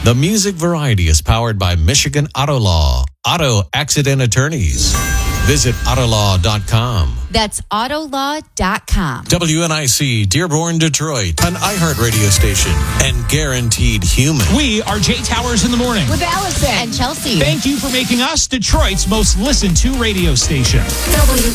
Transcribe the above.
The Music Variety is powered by Michigan Auto Law, auto accident attorneys. Visit Autolaw.com. That's Autolaw.com. WNIC, Dearborn, Detroit, an iHeart radio station, and guaranteed human. We are Jay Towers in the morning. With Allison and Chelsea. Thank you for making us Detroit's most listened to radio station.